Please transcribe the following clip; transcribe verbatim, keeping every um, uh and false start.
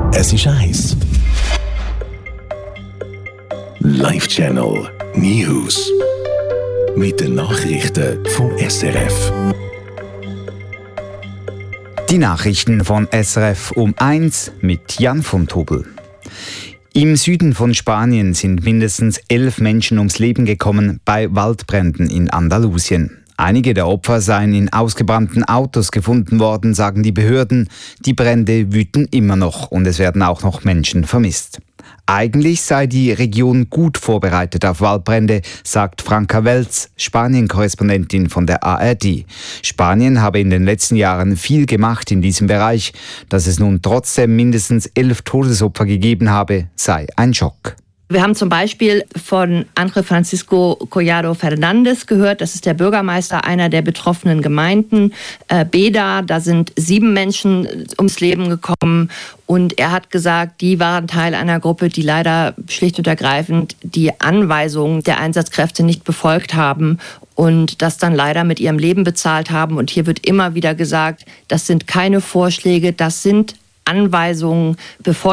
Es ist eins. Live-Channel News. Mit den Nachrichten vom S R F. Die Nachrichten von S R F um eins mit Jan von Tobel. Im Süden von Spanien sind mindestens elf Menschen ums Leben gekommen bei Waldbränden in Andalusien. Einige der Opfer seien in ausgebrannten Autos gefunden worden, sagen die Behörden. Die Brände wüten immer noch und es werden auch noch Menschen vermisst. Eigentlich sei die Region gut vorbereitet auf Waldbrände, sagt Franca Welz, Spanien-Korrespondentin von der A R D. Spanien habe in den letzten Jahren viel gemacht in diesem Bereich. Dass es nun trotzdem mindestens elf Todesopfer gegeben habe, sei ein Schock. Wir haben zum Beispiel von Ángel Francisco Collado Fernández gehört. Das ist der Bürgermeister einer der betroffenen Gemeinden, äh, Beda. Da sind sieben Menschen ums Leben gekommen. Und er hat gesagt, die waren Teil einer Gruppe, die leider schlicht und ergreifend die Anweisungen der Einsatzkräfte nicht befolgt haben und das dann leider mit ihrem Leben bezahlt haben. Und hier wird immer wieder gesagt, das sind keine Vorschläge, das sind Anweisungen, befolgt